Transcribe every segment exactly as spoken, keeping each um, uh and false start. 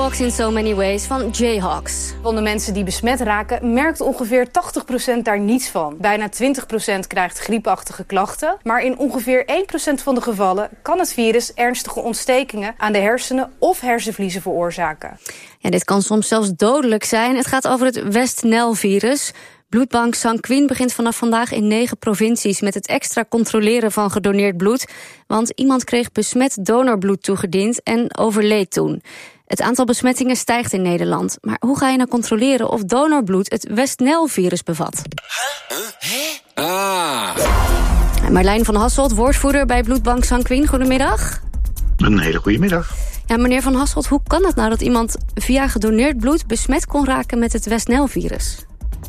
Walks in So Many Ways van Jayhawks. Van de mensen die besmet raken, merkt ongeveer tachtig procent daar niets van. Bijna twintig procent krijgt griepachtige klachten. Maar in ongeveer één procent van de gevallen kan het virus ernstige ontstekingen aan de hersenen of hersenvliezen veroorzaken. Ja, dit kan soms zelfs dodelijk zijn. Het gaat over het West-Nile-virus. Bloedbank Sanquin begint vanaf vandaag in negen provincies met het extra controleren van gedoneerd bloed. Want iemand kreeg besmet donorbloed toegediend en overleed toen. Het aantal besmettingen stijgt in Nederland. Maar hoe ga je nou controleren of donorbloed het West-Nile-virus bevat? Huh? Huh? Ah. Marlijn van Hasselt, woordvoerder bij Bloedbank Sanquin. Goedemiddag. Een hele goede middag. Ja, meneer van Hasselt, hoe kan het nou dat iemand via gedoneerd bloed besmet kon raken met het West-Nile-virus?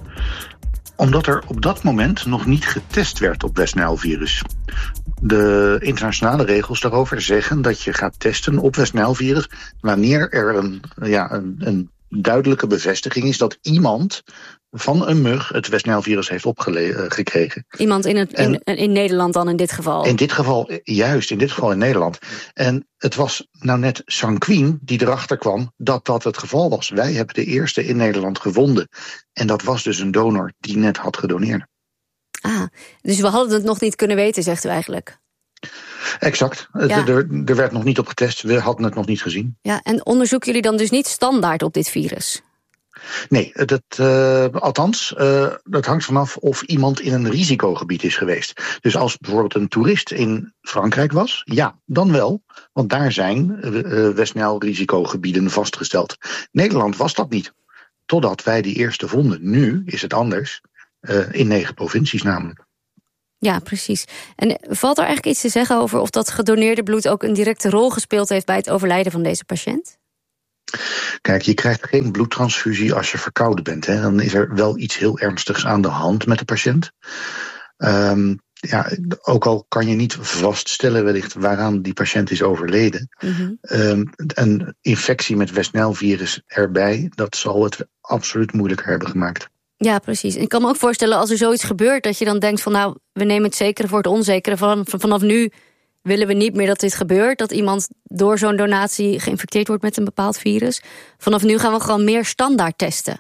Omdat er op dat moment nog niet getest werd op West-Nile-virus. De internationale regels daarover zeggen dat je gaat testen op West-Nile-virus wanneer er een, ja, een, een duidelijke bevestiging is dat iemand van een mug het West-Nile-virus heeft opgekregen. Iemand in, het, in, in Nederland dan in dit geval? In dit geval, juist, in dit geval in Nederland. En het was nou net Sanquin die erachter kwam dat dat het geval was. Wij hebben de eerste in Nederland gevonden. En dat was dus een donor die net had gedoneerd. Ah, dus we hadden het nog niet kunnen weten, zegt u eigenlijk? Exact. Ja. Er, er werd nog niet op getest, we hadden het nog niet gezien. Ja, en onderzoeken jullie dan dus niet standaard op dit virus? Nee, dat, uh, althans, uh, dat hangt vanaf of iemand in een risicogebied is geweest. Dus als bijvoorbeeld een toerist in Frankrijk was, ja, dan wel. Want daar zijn uh, West-Nile-risicogebieden vastgesteld. Nederland was dat niet, totdat wij die eerste vonden. Nu is het anders, uh, in negen provincies namelijk. Ja, precies. En valt er eigenlijk iets te zeggen over of dat gedoneerde bloed ook een directe rol gespeeld heeft bij het overlijden van deze patiënt? Kijk, je krijgt geen bloedtransfusie als je verkouden bent. Hè. Dan is er wel iets heel ernstigs aan de hand met de patiënt. Um, ja, ook al kan je niet vaststellen wellicht waaraan die patiënt is overleden. Mm-hmm. Um, een infectie met West-Nile-virus erbij, dat zal het absoluut moeilijker hebben gemaakt. Ja, precies. En ik kan me ook voorstellen als er zoiets gebeurt dat je dan denkt van nou, we nemen het zekere voor het onzekere. Van, vanaf nu willen we niet meer dat dit gebeurt, dat iemand door zo'n donatie geïnfecteerd wordt met een bepaald virus. Vanaf nu gaan we gewoon meer standaard testen.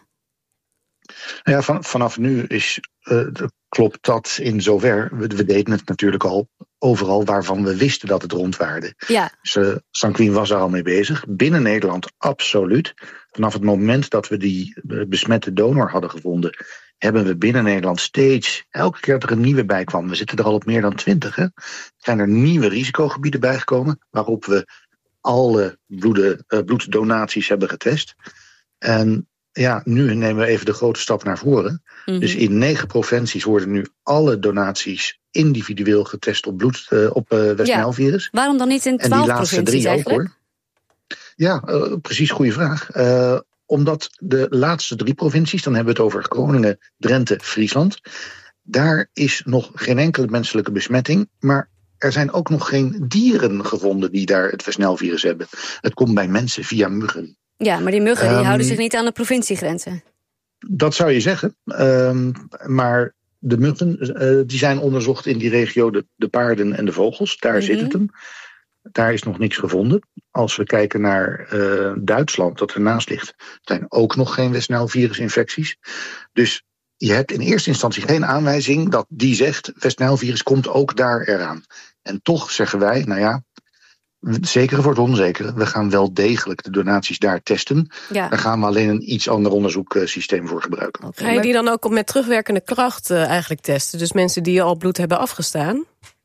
Ja, van, vanaf nu is, uh, klopt dat in zover. We, we deden het natuurlijk al overal waarvan we wisten dat het rondwaarde. Ja. Dus uh, Sanquin was daar al mee bezig. Binnen Nederland absoluut. Vanaf het moment dat we die uh, besmette donor hadden gevonden, hebben we binnen Nederland steeds, elke keer dat er een nieuwe bij kwam, we zitten er al op meer dan twintig, hè, zijn er nieuwe risicogebieden bijgekomen, waarop we alle bloeden, uh, bloeddonaties hebben getest. En ja, nu nemen we even de grote stap naar voren. Mm-hmm. Dus in negen provincies worden nu alle donaties individueel getest op bloed, uh, op uh, West-Nile-virus. Ja, waarom dan niet in twaalf provincies eigenlijk? Ook, hoor. Ja, uh, precies, goede vraag. Uh, Omdat de laatste drie provincies, dan hebben we het over Groningen, Drenthe, Friesland, daar is nog geen enkele menselijke besmetting, maar er zijn ook nog geen dieren gevonden die daar het West-Nile-virus hebben. Het komt bij mensen via muggen. Ja, maar die muggen die um, houden zich niet aan de provinciegrenzen. Dat zou je zeggen. Um, maar de muggen uh, die zijn onderzocht in die regio, de, de paarden en de vogels. Daar mm-hmm. zit het hem. Daar is nog niks gevonden. Als we kijken naar uh, Duitsland, dat ernaast ligt, zijn ook nog geen West-Nile-virusinfecties. Dus je hebt in eerste instantie geen aanwijzing dat die zegt West-Nile-virus komt ook daar eraan. En toch zeggen wij, nou ja, zeker voor het onzekere, we gaan wel degelijk de donaties daar testen. Ja. Daar gaan we alleen een iets ander onderzoeksysteem voor gebruiken. Okay, Ga je die dan ook met terugwerkende kracht uh, eigenlijk testen? Dus mensen die al bloed hebben afgestaan?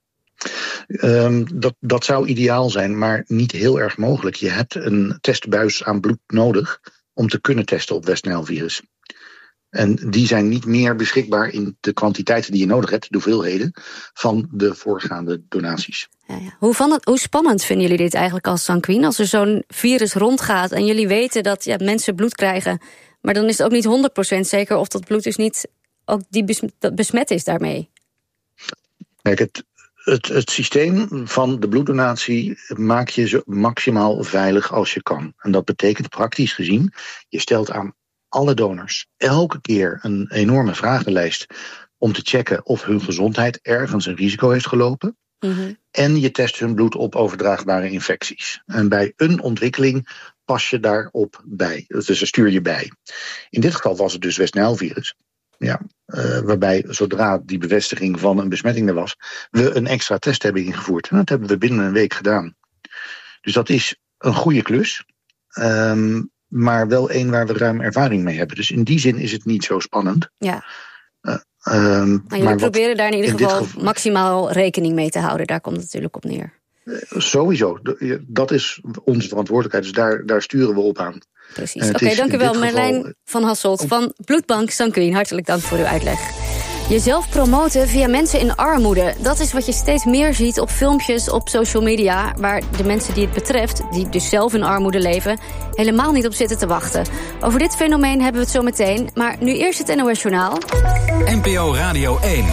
Um, dat, dat zou ideaal zijn, maar niet heel erg mogelijk. Je hebt een testbuis aan bloed nodig om te kunnen testen op West-Nile-virus. En die zijn niet meer beschikbaar in de kwantiteiten die je nodig hebt, de hoeveelheden van de voorgaande donaties. Ja, ja. Hoe, van het, hoe spannend vinden jullie dit eigenlijk als Sanquin? Als er zo'n virus rondgaat en jullie weten dat ja, mensen bloed krijgen, maar dan is het ook niet honderd procent zeker of dat bloed dus niet ook die besmet, besmet is daarmee. Kijk, het, het, het systeem van de bloeddonatie maak je zo maximaal veilig als je kan. En dat betekent praktisch gezien, je stelt aan alle donors elke keer een enorme vragenlijst om te checken of hun gezondheid ergens een risico heeft gelopen. Mm-hmm. En je test hun bloed op overdraagbare infecties. En bij een ontwikkeling pas je daarop bij. Dus daar stuur je bij. In dit geval was het dus West-Nijl-virus. Ja, uh, waarbij zodra die bevestiging van een besmetting er was, we een extra test hebben ingevoerd. En dat hebben we binnen een week gedaan. Dus dat is een goede klus. Um, maar wel een waar we ruim ervaring mee hebben. Dus in die zin is het niet zo spannend. Ja. Uh, um, maar jullie maar proberen daar in ieder in geval geval maximaal rekening mee te houden. Daar komt het natuurlijk op neer. Uh, sowieso. Dat is onze verantwoordelijkheid. Dus daar, daar sturen we op aan. Precies. Oké, okay, dank u wel. Marlijn geval... van Hasselt van Bloedbank Sanquin. Hartelijk dank voor uw uitleg. Jezelf promoten via mensen in armoede. Dat is wat je steeds meer ziet op filmpjes op social media, waar de mensen die het betreft, die dus zelf in armoede leven, helemaal niet op zitten te wachten. Over dit fenomeen hebben we het zo meteen. Maar nu eerst het N O S Journaal. N P O Radio één.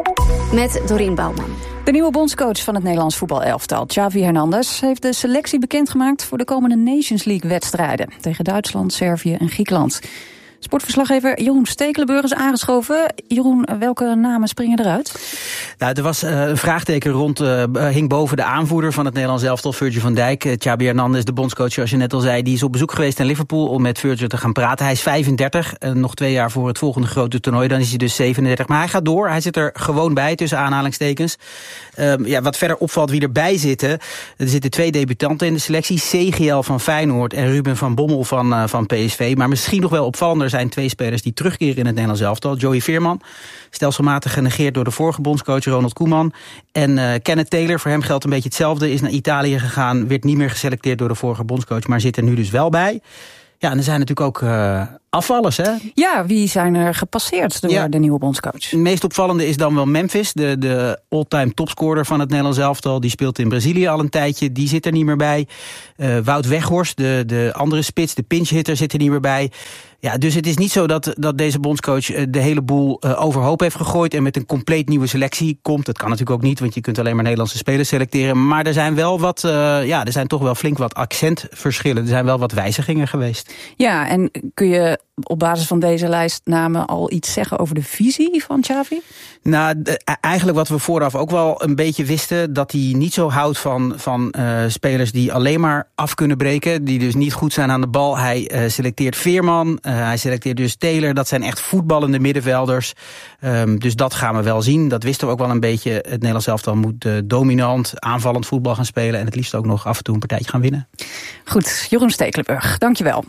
Met Dorien Bouwman. De nieuwe bondscoach van het Nederlands voetbalelftal, Xavi Hernandez, heeft de selectie bekendgemaakt voor de komende Nations League-wedstrijden tegen Duitsland, Servië en Griekenland. Sportverslaggever Jeroen Stekelenburg is aangeschoven. Jeroen, welke namen springen eruit? Nou, er was uh, een vraagteken rond, uh, hing boven de aanvoerder van het Nederlands elftal, Virgil van Dijk. Uh, Xabi Hernandez, de bondscoach, zoals je net al zei, die is op bezoek geweest in Liverpool om met Virgil te gaan praten. Hij is vijfendertig, uh, nog twee jaar voor het volgende grote toernooi, dan is hij dus zevenendertig. Maar hij gaat door, hij zit er gewoon bij, tussen aanhalingstekens. Uh, ja, wat verder opvalt wie erbij zitten, er zitten twee debutanten in de selectie, Segiel van Feyenoord en Ruben van Bommel van, uh, van P S V. Maar misschien nog wel opvallender zijn twee spelers die terugkeren in het Nederlands elftal. Joey Veerman, stelselmatig genegeerd door de vorige bondscoach Ronald Koeman. En uh, Kenneth Taylor, voor hem geldt een beetje hetzelfde, is naar Italië gegaan, werd niet meer geselecteerd door de vorige bondscoach, maar zit er nu dus wel bij. Ja, en er zijn natuurlijk ook uh, afvallers, hè? Ja, wie zijn er gepasseerd door ja. de nieuwe bondscoach? Het meest opvallende is dan wel Memphis, de, de all-time topscorer van het Nederlands elftal. Die speelt in Brazilië al een tijdje, die zit er niet meer bij. Uh, Wout Weghorst, de, de andere spits, de pinch-hitter, zit er niet meer bij. Ja, dus het is niet zo dat, dat deze bondscoach de hele boel uh, overhoop heeft gegooid en met een compleet nieuwe selectie komt. Dat kan natuurlijk ook niet, want je kunt alleen maar Nederlandse spelers selecteren. Maar er zijn wel wat, uh, ja, er zijn toch wel flink wat accentverschillen. Er zijn wel wat wijzigingen geweest. Ja, en kun je op basis van deze lijst namen al iets zeggen over de visie van Xavi? Nou, de, eigenlijk wat we vooraf ook wel een beetje wisten, dat hij niet zo houdt van, van uh, spelers die alleen maar af kunnen breken, die dus niet goed zijn aan de bal. Hij uh, selecteert Veerman, uh, hij selecteert dus Taylor, dat zijn echt voetballende middenvelders. Um, dus dat gaan we wel zien. Dat wisten we ook wel een beetje. Het Nederlands elftal moet uh, dominant, aanvallend voetbal gaan spelen en het liefst ook nog af en toe een partijtje gaan winnen. Goed, Jeroen Stekelenburg, dankjewel.